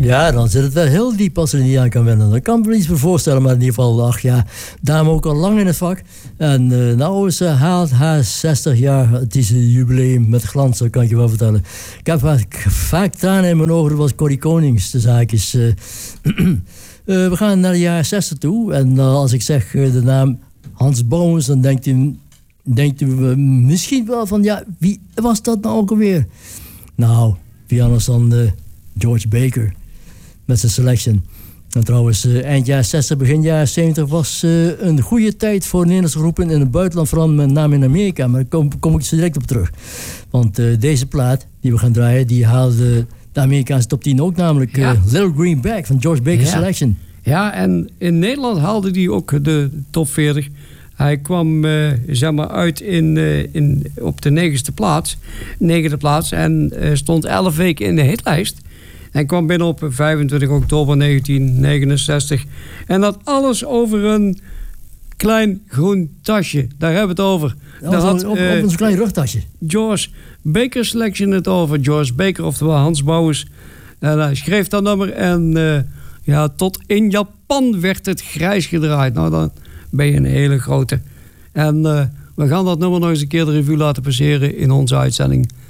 Ja, dan zit het wel heel diep als er niet aan kan wennen. Dat kan ik me iets voor voorstellen, maar in ieder geval, ach ja, dame ook al lang in het vak. En nou is haalt haar 60 jaar, het is een jubileum met glans, dat kan ik je wel vertellen. Ik heb vaak tranen in mijn ogen, dat was Corrie Konings, de zaak is... we gaan naar de jaren 60 toe. En als ik zeg de naam Hans Bouwens, dan denkt u misschien wel van... ja, wie was dat nou ook alweer? Nou, wie anders dan George Baker met zijn Selection. En trouwens, eind jaren 60, begin jaren 70 was een goede tijd voor Nederlandse groepen in het buitenland, vooral met name in Amerika. Maar daar kom ik zo direct op terug. Want deze plaat die we gaan draaien, die haalde de Amerikaanse top 10 ook, namelijk Little Green Bag van George Baker Selection. Ja, en in Nederland haalde hij ook de top 40. Hij kwam zeg maar uit op de 9e plaats en stond 11 weken in de hitlijst. En kwam binnen op 25 oktober 1969. En dat alles over een klein groen tasje. Daar hebben we het over. Op een klein rugtasje. George Baker Selection het over. George Baker, oftewel Hans Bouwens. En hij schreef dat nummer en tot in Japan werd het grijs gedraaid. Nou, dan ben je een hele grote. En we gaan dat nummer nog eens een keer de revue laten passeren in onze uitzending